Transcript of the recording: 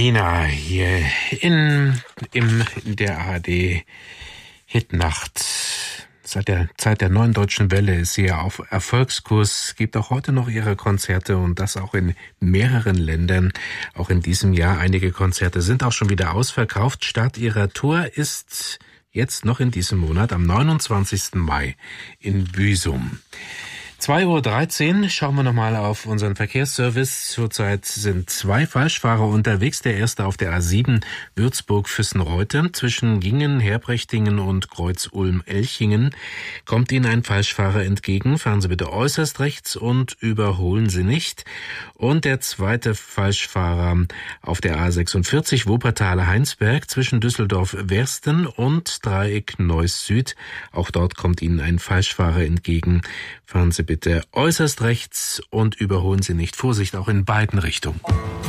Nina hier in der ARD Hitnacht. Seit der Zeit der Neuen Deutschen Welle ist sie ja auf Erfolgskurs, gibt auch heute noch ihre Konzerte und das auch in mehreren Ländern. Auch in diesem Jahr einige Konzerte sind auch schon wieder ausverkauft. Start ihrer Tour ist jetzt noch in diesem Monat am 29. Mai in Büsum. 2:13 Uhr, schauen wir nochmal auf unseren Verkehrsservice. Zurzeit sind 2 Falschfahrer unterwegs. Der erste auf der A7 Würzburg-Füssen-Reute. Zwischen Gingen, Herbrechtingen und Kreuz-Ulm-Elchingen kommt Ihnen ein Falschfahrer entgegen. Fahren Sie bitte äußerst rechts und überholen Sie nicht. Und der zweite Falschfahrer auf der A46 Wuppertal-Heinsberg zwischen Düsseldorf-Wersten und Dreieck Neuss Süd. Auch dort kommt Ihnen ein Falschfahrer entgegen. Fahren Sie bitte äußerst rechts und überholen Sie nicht. Vorsicht auch in beiden Richtungen.